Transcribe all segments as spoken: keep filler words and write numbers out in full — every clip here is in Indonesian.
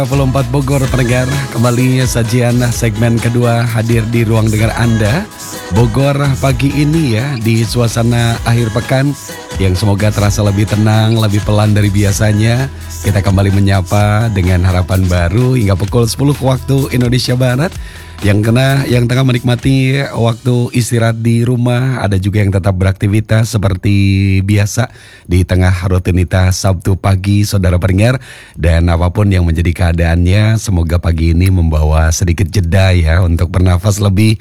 dua puluh empat Bogor pendengar, kembali sajian segmen kedua hadir di ruang dengar Anda. Bogor pagi ini ya, di suasana akhir pekan yang semoga terasa lebih tenang, lebih pelan dari biasanya. Kita kembali menyapa dengan harapan baru hingga pukul sepuluh waktu Indonesia Barat. Yang kena, yang tengah menikmati waktu istirahat di rumah, ada juga yang tetap beraktivitas seperti biasa di tengah rutinitas Sabtu pagi, saudara pendengar. Dan apapun yang menjadi keadaannya, semoga pagi ini membawa sedikit jeda ya untuk bernafas lebih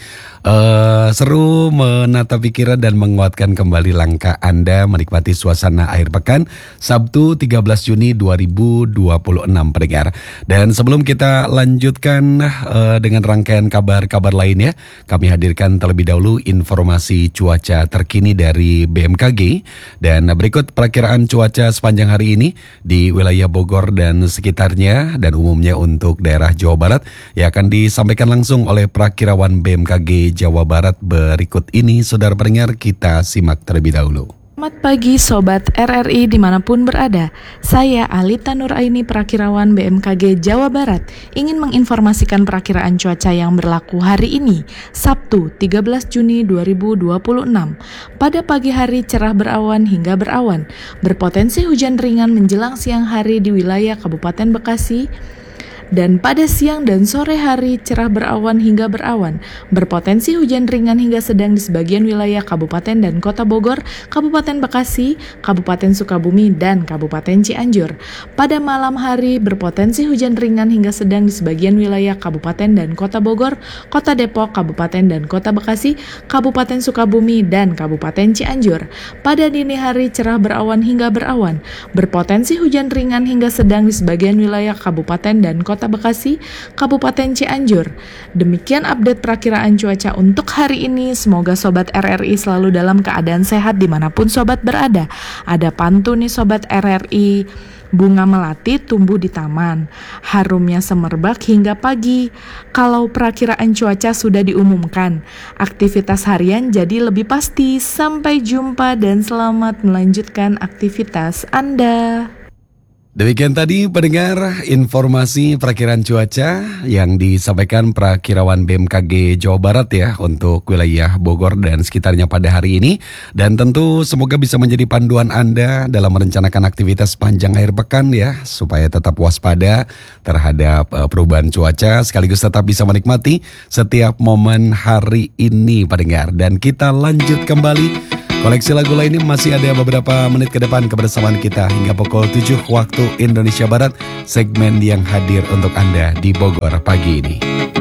uh, seru, menata pikiran dan menguatkan kembali langkah Anda menikmati suasana akhir pekan Sabtu tiga belas Juni dua ribu dua puluh enam pendengar. Dan sebelum kita lanjutkan uh, dengan rangkaian kabar-kabar lainnya, kami hadirkan terlebih dahulu informasi cuaca terkini dari B M K G. Dan berikut perakiraan cuaca sepanjang hari ini di wilayah Bogor dan sekitarnya dan umumnya untuk daerah Jawa Barat yang akan disampaikan langsung oleh perakirawan B M K G Jawa Barat. Berikut ini saudara pendengar, kita simak terlebih dahulu. Selamat pagi Sobat R R I dimanapun berada. Saya Alita Nuraini, perakirawan B M K G Jawa Barat, ingin menginformasikan perakiraan cuaca yang berlaku hari ini, Sabtu tiga belas Juni dua ribu dua puluh enam. Pada pagi hari cerah berawan hingga berawan, berpotensi hujan ringan menjelang siang hari di wilayah Kabupaten Bekasi. Dan pada siang dan sore hari cerah berawan hingga berawan, berpotensi hujan ringan hingga sedang di sebagian wilayah Kabupaten dan Kota Bogor, Kabupaten Bekasi, Kabupaten Sukabumi, dan Kabupaten Cianjur. Pada malam hari berpotensi hujan ringan hingga sedang di sebagian wilayah Kabupaten dan Kota Bogor, Kota Depok, Kabupaten dan Kota Bekasi, Kabupaten Sukabumi, dan Kabupaten Cianjur. Pada dini hari cerah berawan hingga berawan, berpotensi hujan ringan hingga sedang di sebagian wilayah Kabupaten dan Kota Kota Bekasi, Kabupaten Cianjur. Demikian update perakiraan cuaca untuk hari ini. Semoga Sobat R R I selalu dalam keadaan sehat dimanapun Sobat berada. Ada pantun nih Sobat R R I. Bunga melati tumbuh di taman, harumnya semerbak hingga pagi. Kalau perakiraan cuaca sudah diumumkan, aktivitas harian jadi lebih pasti. Sampai jumpa dan selamat melanjutkan aktivitas Anda. Demikian tadi pendengar informasi perakiraan cuaca yang disampaikan perakirawan B M K G Jawa Barat ya untuk wilayah Bogor dan sekitarnya pada hari ini. Dan tentu semoga bisa menjadi panduan Anda dalam merencanakan aktivitas panjang akhir pekan ya, supaya tetap waspada terhadap uh, perubahan cuaca sekaligus tetap bisa menikmati setiap momen hari ini pendengar. Dan kita lanjut kembali. Koleksi lagu lainnya masih ada beberapa menit ke depan kebersamaan kita hingga pukul tujuh waktu Indonesia Barat, segmen yang hadir untuk Anda di Bogor pagi ini.